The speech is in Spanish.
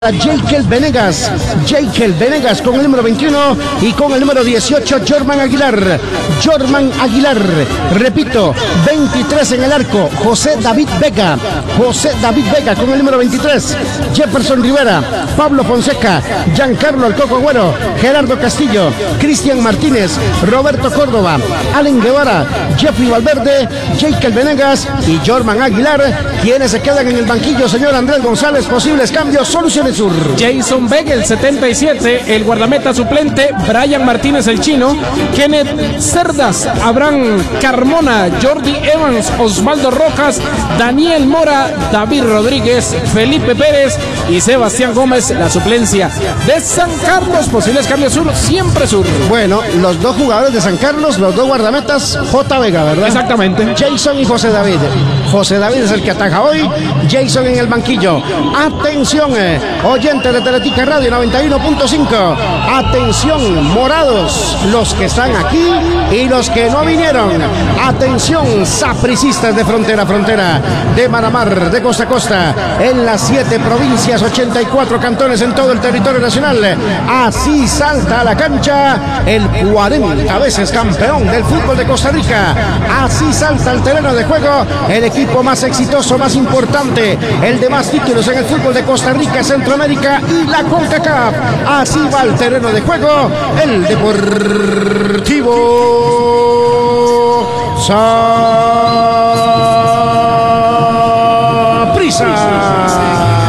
Jeikel Venegas con el número 21 y con el número 18 Jorman Aguilar, repito, 23 en el arco, José David Vega con el número 23, Jefferson Rivera, Pablo Fonseca, Giancarlo El Coco Agüero, Gerardo Castillo, Cristian Martínez, Roberto Córdoba, Allen Guevara, Jeffrey Valverde, Jeikel Venegas y Jorman Aguilar, quienes se quedan en el banquillo. Señor Andrés González, posibles cambios, Soluciones Sur. Jason Begel, 77, el guardameta suplente, Brian Martínez el chino, Kenneth Cerdas, Abraham Carmona, Jordi Evans, Osvaldo Rojas, Daniel Mora, David Rodríguez, Felipe Pérez y Sebastián Gómez, la suplencia de San Carlos. Posibles cambios Sur, siempre Sur. Bueno, los dos jugadores de San Carlos, los dos guardametas, J. Vega, ¿verdad? Exactamente. Jason y José David. José David es el que ataja hoy, Jason en el banquillo. Atención, oyente de Teletica Radio 91.5. Atención, morados, los que están aquí y los que no vinieron. Atención, sapricistas de frontera a frontera, de mar a mar, de costa a costa, en las 7 provincias, 84 cantones en todo el territorio nacional. Así salta a la cancha el 40 veces campeón del fútbol de Costa Rica. Así salta al terreno de juego el equipo más exitoso, más importante, el de más títulos en el fútbol de Costa Rica, Centroamérica y la CONCACAF. Así va al terreno de juego el Deportivo San